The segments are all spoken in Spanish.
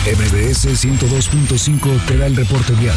MBS 102.5 te da el reporte vial.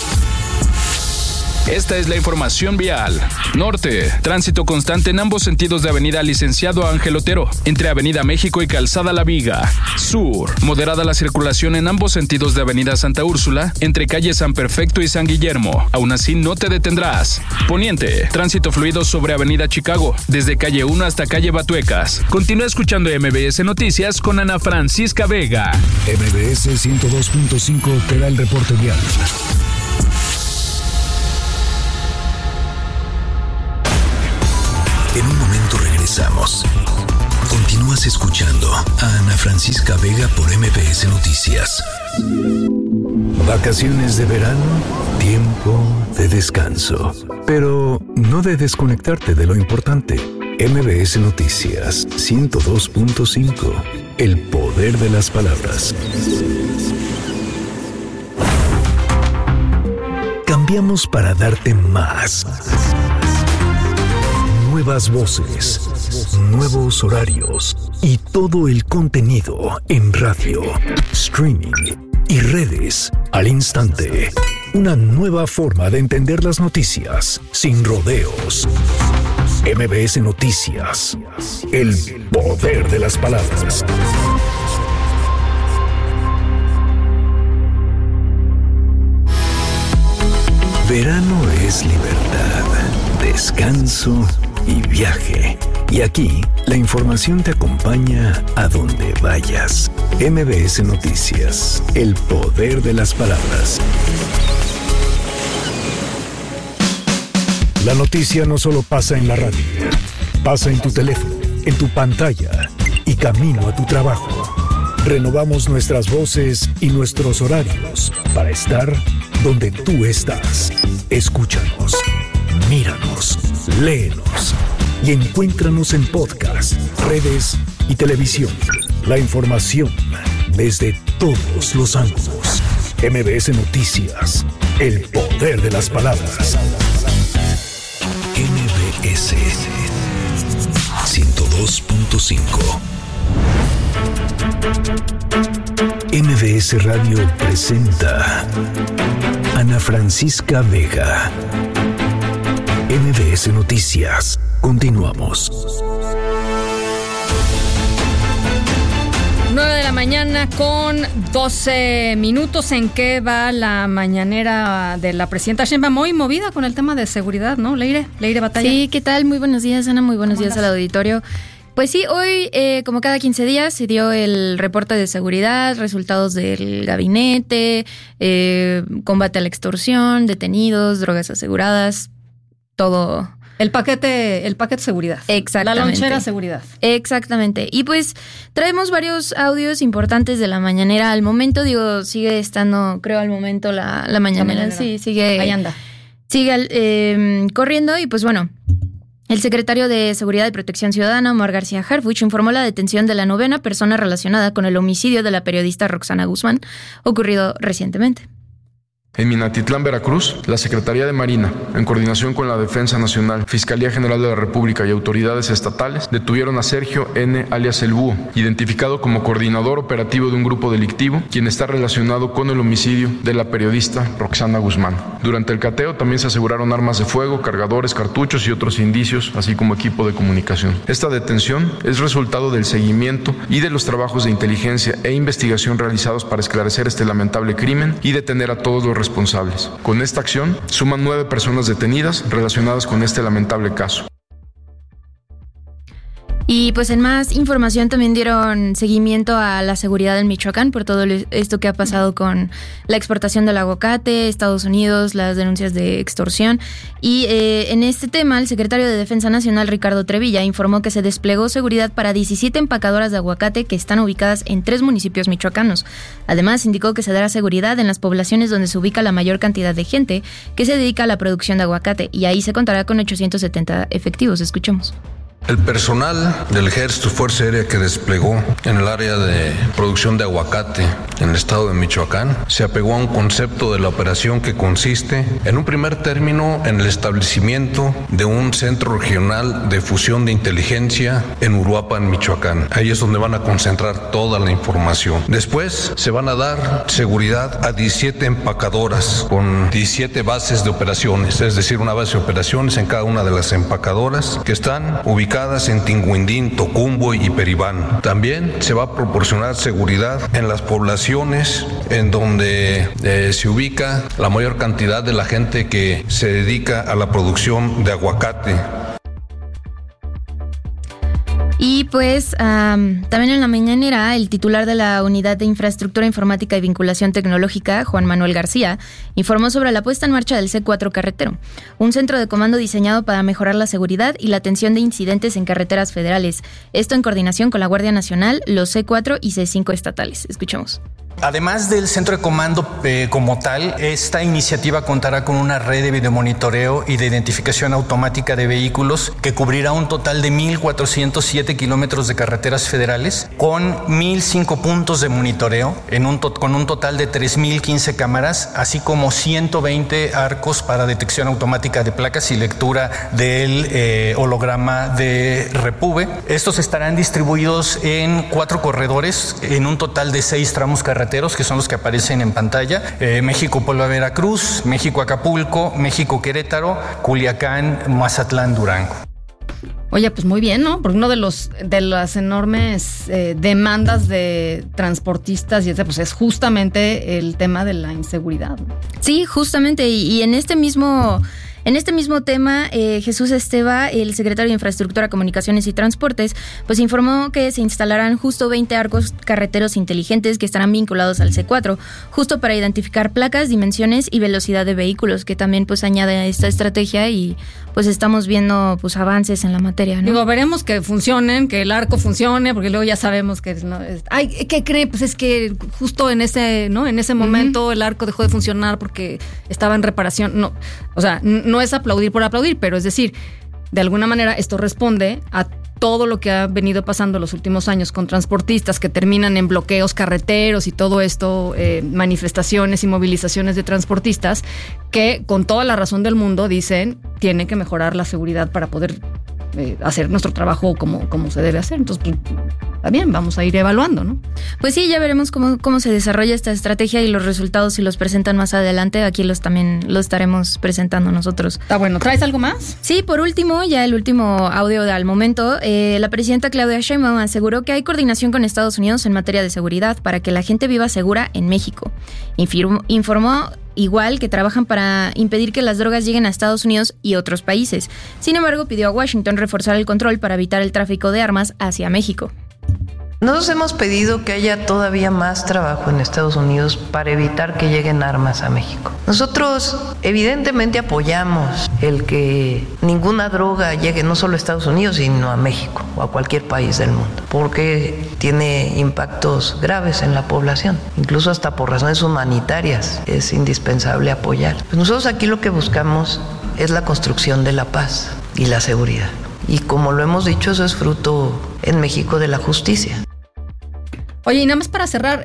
Esta es la información vial. Norte, tránsito constante en ambos sentidos de Avenida Licenciado Ángel Otero, entre Avenida México y Calzada La Viga. Sur, moderada la circulación en ambos sentidos de Avenida Santa Úrsula, entre calle San Perfecto y San Guillermo. Aún así no te detendrás. Poniente, tránsito fluido sobre Avenida Chicago, desde calle 1 hasta calle Batuecas. Continúa escuchando MBS Noticias con Ana Francisca Vega. MBS 102.5 te da el reporte vial. En un momento regresamos. Continúas escuchando a Ana Francisca Vega por MBS Noticias. Vacaciones de verano, tiempo de descanso. Pero no de desconectarte de lo importante. MBS Noticias 102.5. El poder de las palabras. Cambiamos para darte más. Nuevas voces, nuevos horarios y todo el contenido en radio, streaming y redes al instante. Una nueva forma de entender las noticias sin rodeos. MBS Noticias, el poder de las palabras. Verano es libertad, descanso y viaje. Y aquí, la información te acompaña a donde vayas. MBS Noticias, el poder de las palabras. La noticia no solo pasa en la radio, pasa en tu teléfono, en tu pantalla y camino a tu trabajo. Renovamos nuestras voces y nuestros horarios para estar donde tú estás. Escúchanos, míranos, léenos y encuéntranos en podcast, redes y televisión. La información desde todos los ángulos. MBS Noticias, el poder de las palabras. MBS 102.5. MBS Radio presenta Ana Francisca Vega. MBS Noticias. Continuamos. 9 de la mañana con 12 minutos. ¿En qué va la mañanera de la presidenta Sheinbaum? Muy movida con el tema de seguridad, ¿no? Leire Batalla. Sí, ¿qué tal? Muy buenos días, Ana. Muy buenos días al auditorio. Pues sí, hoy, como cada 15 días, se dio el reporte de seguridad, resultados del gabinete, combate a la extorsión, detenidos, drogas aseguradas, todo. El paquete seguridad. Exactamente. La lonchera seguridad. Exactamente. Y pues traemos varios audios importantes de la mañanera. Al momento, sigue estando, creo, al momento la mañanera. Sí, sigue. Ahí anda. Sigue corriendo y pues bueno. El secretario de Seguridad y Protección Ciudadana, Omar García Harfuch, informó la detención de la 9ª persona relacionada con el homicidio de la periodista Roxana Guzmán, ocurrido recientemente. En Minatitlán, Veracruz, la Secretaría de Marina, en coordinación con la Defensa Nacional, Fiscalía General de la República y autoridades estatales, detuvieron a Sergio N., alias El Búho, identificado como coordinador operativo de un grupo delictivo, quien está relacionado con el homicidio de la periodista Roxana Guzmán. Durante el cateo también se aseguraron armas de fuego, cargadores, cartuchos y otros indicios, así como equipo de comunicación. Esta detención es resultado del seguimiento y de los trabajos de inteligencia e investigación realizados para esclarecer este lamentable crimen y detener a todos los responsables. Con esta acción, suman 9 personas detenidas relacionadas con este lamentable caso. Y pues en más información también dieron seguimiento a la seguridad en Michoacán por todo esto que ha pasado con la exportación del aguacate, Estados Unidos, las denuncias de extorsión. Y en este tema, el secretario de Defensa Nacional, Ricardo Trevilla, informó que se desplegó seguridad para 17 empacadoras de aguacate que están ubicadas en 3 municipios michoacanos. Además, indicó que se dará seguridad en las poblaciones donde se ubica la mayor cantidad de gente que se dedica a la producción de aguacate, y ahí se contará con 870 efectivos. Escuchemos. El personal del Ejército Fuerza Aérea que desplegó en el área de producción de aguacate en el estado de Michoacán se apegó a un concepto de la operación que consiste en un primer término en el establecimiento de un centro regional de fusión de inteligencia en Uruapan, Michoacán. Ahí es donde van a concentrar toda la información. Después se van a dar seguridad a 17 empacadoras con 17 bases de operaciones, es decir, una base de operaciones en cada una de las empacadoras que están ubicadas en Tinguindín, Tocumbo y Peribán. También se va a proporcionar seguridad en las poblaciones en donde se ubica la mayor cantidad de la gente que se dedica a la producción de aguacate. Y pues también en la mañanera el titular de la Unidad de Infraestructura Informática y Vinculación Tecnológica, Juan Manuel García, informó sobre la puesta en marcha del C4 carretero, un centro de comando diseñado para mejorar la seguridad y la atención de incidentes en carreteras federales. Esto en coordinación con la Guardia Nacional, los C4 y C5 estatales. Escuchemos. Además del centro de comando como tal, esta iniciativa contará con una red de videomonitoreo y de identificación automática de vehículos que cubrirá un total de 1,407 kilómetros de carreteras federales con 1,005 puntos de monitoreo con un total de 3,015 cámaras, así como 120 arcos para detección automática de placas y lectura del holograma de Repube. Estos estarán distribuidos en 4 corredores en un total de 6 tramos carreteros, que son los que aparecen en pantalla: México-Puebla, Veracruz, México-Acapulco, México-Querétaro, Culiacán, Mazatlán, Durango. Oye, pues muy bien, ¿no? Porque uno de las enormes demandas de transportistas y pues es justamente el tema de la inseguridad, ¿no? Sí, justamente, y en este mismo tema, Jesús Esteva, el secretario de Infraestructura, Comunicaciones y Transportes, pues informó que se instalarán justo 20 arcos carreteros inteligentes que estarán vinculados al C4, justo para identificar placas, dimensiones y velocidad de vehículos, que también pues añade a esta estrategia y pues estamos viendo pues avances en la materia, ¿no? Digo, veremos que funcionen, que el arco funcione, porque luego ya sabemos que ¿qué cree? Pues es que justo en ese momento el arco dejó de funcionar porque estaba en reparación. No, o sea, no es aplaudir por aplaudir, pero es decir, de alguna manera esto responde a todo lo que ha venido pasando los últimos años con transportistas que terminan en bloqueos carreteros y todo esto, manifestaciones y movilizaciones de transportistas que con toda la razón del mundo dicen tiene que mejorar la seguridad para poder hacer nuestro trabajo como se debe hacer. Entonces, pues, está bien, vamos a ir evaluando, ¿no? Pues sí, ya veremos cómo se desarrolla esta estrategia y los resultados, si los presentan más adelante, aquí también lo estaremos presentando nosotros. Está bueno. ¿Traes algo más? Sí, por último, ya el último audio al momento, la presidenta Claudia Sheinbaum aseguró que hay coordinación con Estados Unidos en materia de seguridad para que la gente viva segura en México. Informó igual que trabajan para impedir que las drogas lleguen a Estados Unidos y otros países. Sin embargo, pidió a Washington reforzar el control para evitar el tráfico de armas hacia México. Nosotros hemos pedido que haya todavía más trabajo en Estados Unidos para evitar que lleguen armas a México. Nosotros evidentemente apoyamos el que ninguna droga llegue no solo a Estados Unidos, sino a México o a cualquier país del mundo, porque tiene impactos graves en la población, incluso hasta por razones humanitarias es indispensable apoyar. Pues nosotros aquí lo que buscamos es la construcción de la paz y la seguridad. Y como lo hemos dicho, eso es fruto en México de la justicia. Oye, y nada más para cerrar,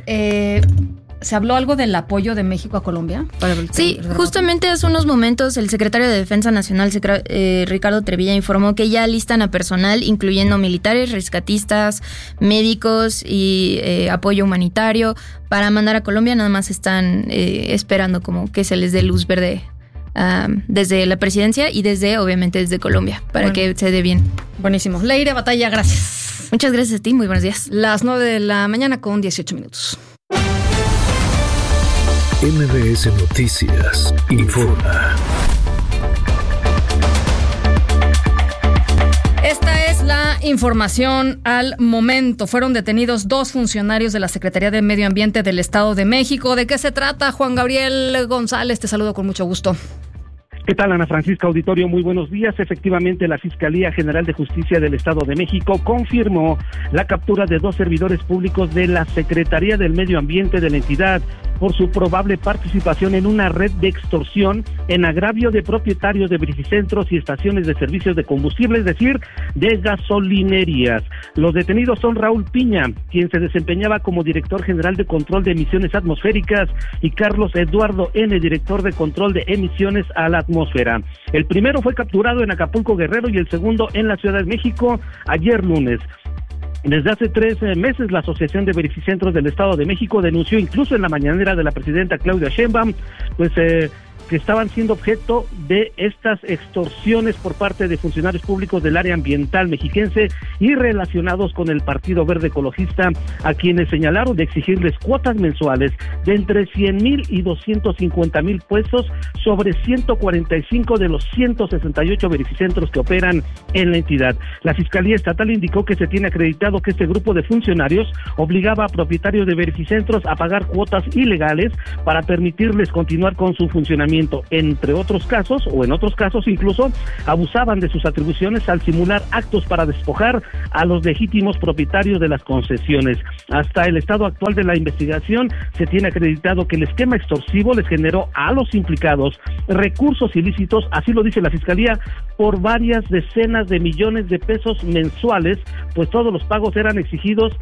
¿se habló algo del apoyo de México a Colombia? Sí, justamente hace unos momentos el secretario de Defensa Nacional, Ricardo Trevilla, informó que ya listan a personal, incluyendo militares, rescatistas, médicos y apoyo humanitario para mandar a Colombia. Nada más están esperando como que se les dé luz verde desde la presidencia y obviamente desde Colombia, para que se dé bien. Buenísimo. Leire Batalla, gracias. Muchas gracias a ti, muy buenos días. Las 9:00 a.m. con 18 minutos. MBS Noticias informa. Esta es la información al momento. Fueron detenidos 2 funcionarios de la Secretaría de Medio Ambiente del Estado de México. ¿De qué se trata? Juan Gabriel González, te saludo con mucho gusto. ¿Qué tal, Ana Francisca Auditorio? Muy buenos días. Efectivamente, la Fiscalía General de Justicia del Estado de México confirmó la captura de 2 servidores públicos de la Secretaría del Medio Ambiente de la entidad, por su probable participación en una red de extorsión en agravio de propietarios de verificentros y estaciones de servicios de combustible, es decir, de gasolinerías. Los detenidos son Raúl Piña, quien se desempeñaba como director general de control de emisiones atmosféricas, y Carlos Eduardo N., director de control de emisiones a la atmósfera. El primero fue capturado en Acapulco, Guerrero, y el segundo en la Ciudad de México ayer lunes. Desde hace 3 meses, la Asociación de Verificentros del Estado de México denunció incluso en la mañanera de la presidenta Claudia Sheinbaum, que estaban siendo objeto de estas extorsiones por parte de funcionarios públicos del área ambiental mexiquense y relacionados con el Partido Verde Ecologista, a quienes señalaron de exigirles cuotas mensuales de entre 100,000 y 250,000 pesos sobre 145 de los 168 verificentros que operan en la entidad. La Fiscalía Estatal indicó que se tiene acreditado que este grupo de funcionarios obligaba a propietarios de verificentros a pagar cuotas ilegales para permitirles continuar con su funcionamiento. Entre otros casos, o en otros casos incluso, abusaban de sus atribuciones al simular actos para despojar a los legítimos propietarios de las concesiones. Hasta el estado actual de la investigación se tiene acreditado que el esquema extorsivo les generó a los implicados recursos ilícitos, así lo dice la Fiscalía, por varias decenas de millones de pesos mensuales, pues todos los pagos eran exigidos